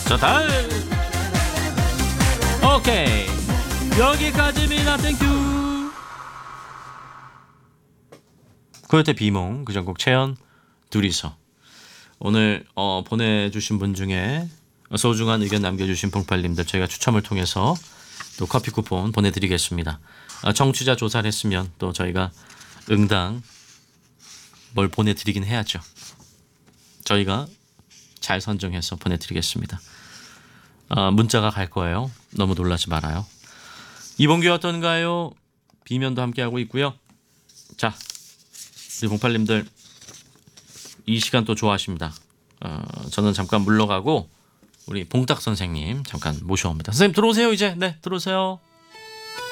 좋다. 오케이, 여기까지입니다. 땡큐. 코요태 비몽 그 전곡 채연 둘이서 오늘 보내주신 분 중에 소중한 의견 남겨주신 봉팔님들 저희가 추첨을 통해서 또 커피 쿠폰 보내드리겠습니다. 청취자 조사를 했으면 또 저희가 응당 뭘 보내드리긴 해야죠. 저희가 잘 선정해서 보내드리겠습니다. 문자가 갈 거예요. 너무 놀라지 말아요. 이봉규 어떤가요? 비면도 함께하고 있고요. 자, 우리 봉팔님들 이 시간 또 좋아하십니다. 저는 잠깐 물러가고 우리 봉딱 선생님 잠깐 모셔옵니다. 선생님 들어오세요 이제. 네, 들어오세요.